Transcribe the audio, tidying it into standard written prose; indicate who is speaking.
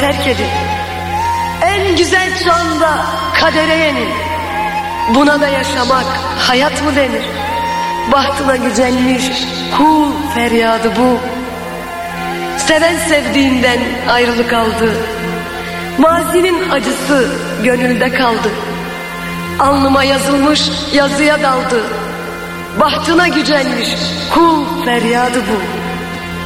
Speaker 1: terk edin. En güzel çağında kadere yenin. Buna da yaşamak hayat mı denir? Bahtına gücenmiş kul feryadı bu. Seven sevdiğinden ayrılık aldı. Mazinin acısı gönülde kaldı. Alnıma yazılmış yazıya daldı. Bahtına gücenmiş kul feryadı bu.